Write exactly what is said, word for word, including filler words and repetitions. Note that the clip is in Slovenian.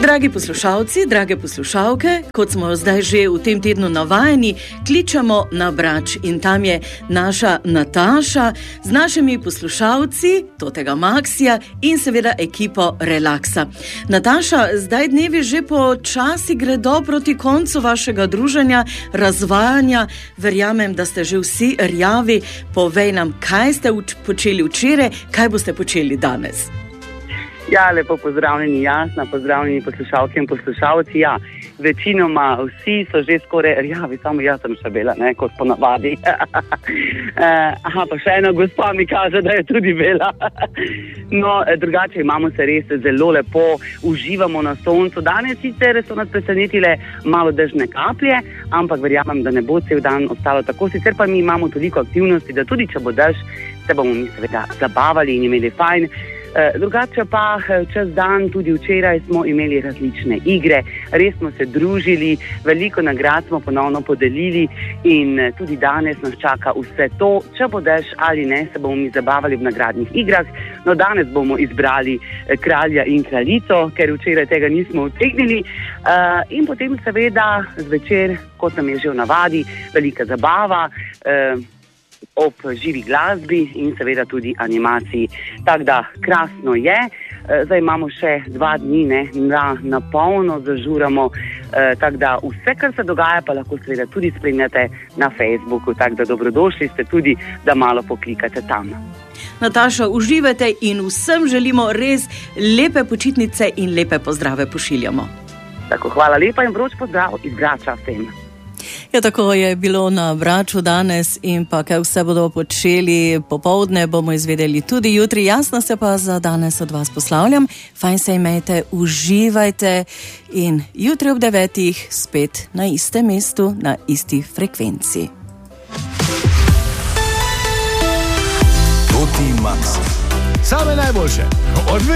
Dragi poslušalci, drage poslušalke, kot smo zdaj že v tem tednu navajeni, kličemo na Brač in tam je naša Nataša z našimi poslušalci Totega Maxija in seveda ekipo Relaksa. Nataša, zdaj dnevi že počasi gredo proti koncu vašega druženja, razvajanja. Verjamem, da ste že vsi rjavi. Povej nam, kaj ste uč- počeli včeraj, kaj boste počeli danes? Ja, lepo pozdravljeni, Jasna, pozdravljeni poslušalke in poslušalci. Ja, večinoma vsi so že skoraj rjavi, samo jaz sem še bela, ne, kot ponavadi. Aha, pa še ena gospa mi kaže, da je tudi bela. No, drugače imamo se res zelo lepo, uživamo na soncu. Danes sicer so nas presenetile malo dežne kaplje, ampak verjamem, da ne bo cel dan ostalo tako. Sicer pa mi imamo toliko aktivnosti, da tudi če bo dež, se bomo mi seveda zabavali in imeli fajn. Drugače pa čez dan, tudi včeraj smo imeli različne igre, res smo se družili, veliko nagrad smo ponovno podelili in tudi danes nas čaka vse to. Če bo dež ali ne, se bomo mi zabavali v nagradnih igrah. No, danes bomo izbrali kralja in kraljico, ker včeraj tega nismo utegnili. In potem seveda zvečer, kot nam je že v navadi, velika zabava, ob živi glasbi in seveda tudi animaciji. Tako da krasno je. Zdaj imamo še dva dni, ne, na, na polno zažuramo, e, tako da vse, kar se dogaja, pa lahko seveda tudi spremljate na Facebooku, tako da dobrodošli ste tudi, da malo poklikate tam. Nataša, uživajte in vsem želimo res lepe počitnice in lepe pozdrave pošiljamo. Tako, hvala lepa in vroč pozdrav iz Brača vsem. Ja, tako je bilo na Braču danes in pa kaj vse bodo počeli popoldne, bomo izvedeli tudi jutri. Jasno se pa za danes od vas poslavljam. Fajn se imejte, uživajte in jutri ob devetih spet na istem mestu, na isti frekvenci. Toti Maxi. Same najboljše. Odme